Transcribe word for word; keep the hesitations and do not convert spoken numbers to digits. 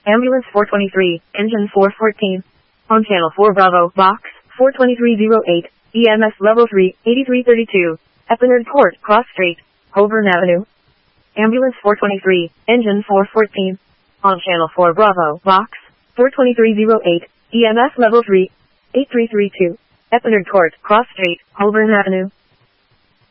Ambulance four twenty-three, engine four fourteen. On channel four Bravo, box four twenty-three oh eight, E M S level three, eighty-three thirty-two, Epinard Court, Cross Street, Holborn Avenue. Ambulance four twenty-three, engine four fourteen. On channel four Bravo, box four twenty-three oh eight, E M S level three, eighty-three thirty-two, Epinard Court, Cross Street, Holborn Avenue.